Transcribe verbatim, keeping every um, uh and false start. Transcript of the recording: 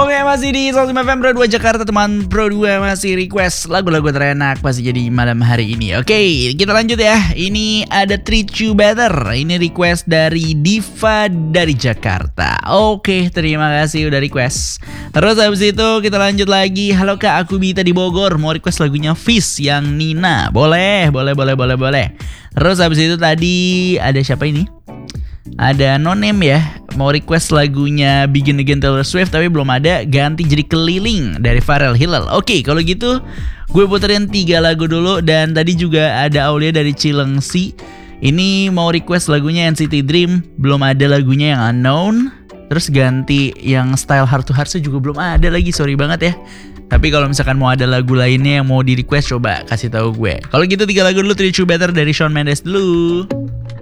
Oke, masih di seratus lima F M Pro dua Jakarta, teman. Pro dua masih request lagu-lagu terenak pasti jadi malam hari ini. Oke, kita lanjut ya. Ini ada Treat You Better. Ini request dari Diva dari Jakarta. Oke, terima kasih udah request. Terus habis itu kita lanjut lagi. Halo Kak, aku Bita di Bogor. Mau request lagunya Fish yang Nina. Boleh, boleh, boleh, boleh, boleh. Terus habis itu tadi ada siapa ini? Ada No Name ya, mau request lagunya Begin Again Taylor Swift, tapi belum ada, ganti jadi Keliling dari Pharrell Hilal. Oke, kalau gitu gue puterin tiga lagu dulu. Dan tadi juga ada Aulia dari Cilengsi. Ini mau request lagunya N C T Dream, belum ada lagunya yang Unknown. Terus ganti yang Style Heart to Heart juga belum ada lagi, sorry banget ya. Tapi kalau misalkan mau ada lagu lainnya yang mau di request, coba kasih tahu gue. Kalau gitu tiga lagu dulu, Treat You Better dari Shawn Mendes dulu.